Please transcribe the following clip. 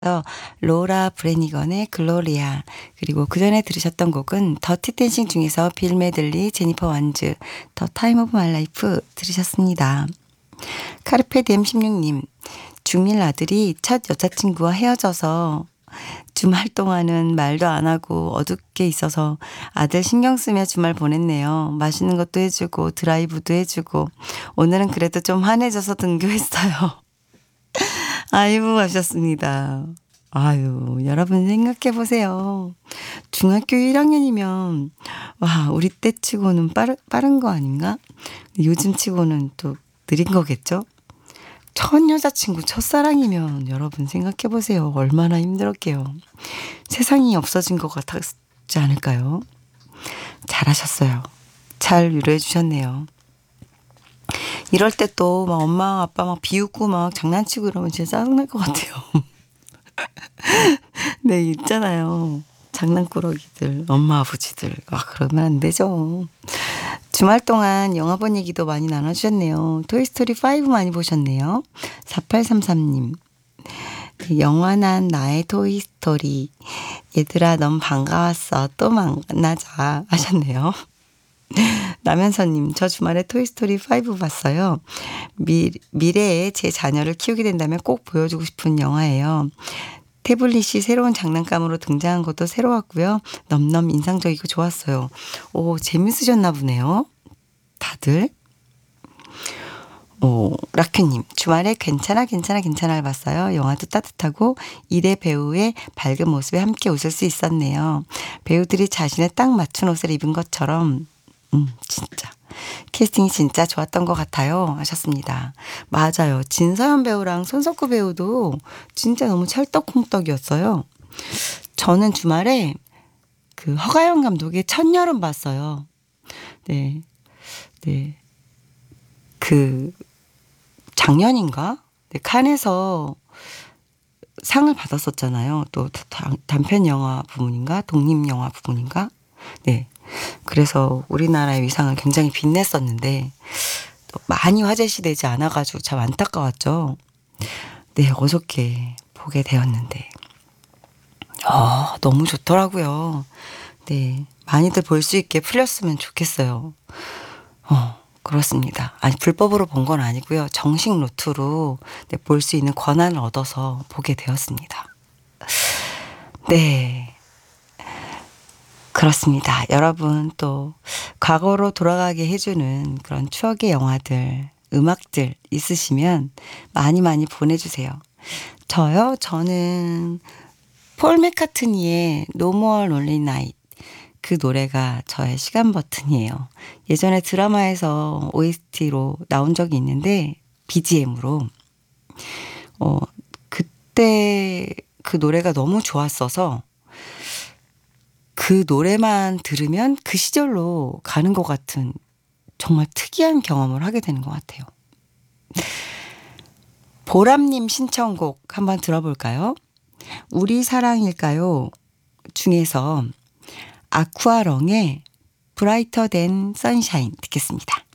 로라 브래니건의 글로리아, 그리고 그 전에 들으셨던 곡은 더티 댄싱 중에서 빌 메들리, 제니퍼 완즈, 더 타임 오브 마이 라이프 들으셨습니다. 카르페디엠 16님, 중1 아들이 첫 여자친구와 헤어져서 주말 동안은 말도 안 하고 어둡게 있어서 아들 신경 쓰며 주말 보냈네요. 맛있는 것도 해주고 드라이브도 해주고 오늘은 그래도 좀 환해져서 등교했어요. 아이고 하셨습니다. 아유, 여러분 생각해 보세요. 중학교 1학년이면 와, 우리 때 치고는 빠른 거 아닌가? 요즘 치고는 또 느린 거겠죠? 첫 여자친구, 첫사랑이면 여러분 생각해 보세요. 얼마나 힘들었게요. 세상이 없어진 것 같았지 않을까요? 잘하셨어요. 잘 위로해 주셨네요. 이럴 때 또 막 엄마 아빠 막 비웃고 막 장난치고 이러면 진짜 짜증날 것 같아요. 네, 있잖아요. 장난꾸러기들, 엄마 아버지들. 아, 그러면 안 되죠. 주말 동안 영화 본 얘기도 많이 나눠주셨네요. 토이스토리 5 많이 보셨네요. 4833님. 영원한 나의 토이스토리. 얘들아, 넌 반가웠어. 또 만나자. 하셨네요. 남현선님, 저 주말에 토이스토리 5 봤어요. 미래에 제 자녀를 키우게 된다면 꼭 보여주고 싶은 영화예요. 태블릿이 새로운 장난감으로 등장한 것도 새로웠고요. 넘넘 인상적이고 좋았어요. 오, 재밌으셨나 보네요. 다들. 오, 라큐님, 주말에 괜찮아를 봤어요. 영화도 따뜻하고 일의 배우의 밝은 모습에 함께 웃을 수 있었네요. 배우들이 자신에 딱 맞춘 옷을 입은 것처럼 진짜 캐스팅이 진짜 좋았던 것 같아요 하셨습니다. 맞아요. 진서연 배우랑 손석구 배우도 진짜 너무 찰떡궁떡이었어요. 저는 주말에 그 허가연 감독의 첫여름 봤어요. 네. 네. 그 작년인가? 네, 칸에서 상을 받았었잖아요. 또 단편 영화 부문인가? 독립 영화 부문인가? 네. 그래서 우리나라의 위상을 굉장히 빛냈었는데 또 많이 화제시되지 않아가지고 참 안타까웠죠. 네, 어저께 보게 되었는데 너무 좋더라고요. 네, 많이들 볼 수 있게 풀렸으면 좋겠어요. 그렇습니다. 아니, 불법으로 본 건 아니고요. 정식 루트로 네, 볼 수 있는 권한을 얻어서 보게 되었습니다. 네. 그렇습니다. 여러분 또 과거로 돌아가게 해주는 그런 추억의 영화들, 음악들 있으시면 많이 많이 보내주세요. 저요? 저는 폴 맥카트니의 No More Lonely Night, 그 노래가 저의 시간 버튼이에요. 예전에 드라마에서 OST로 나온 적이 있는데 BGM으로 그때 그 노래가 너무 좋았어서 그 노래만 들으면 그 시절로 가는 것 같은 정말 특이한 경험을 하게 되는 것 같아요. 보람님 신청곡 한번 들어볼까요? 우리 사랑일까요? 중에서 아쿠아롱의 브라이터 댄 선샤인 듣겠습니다.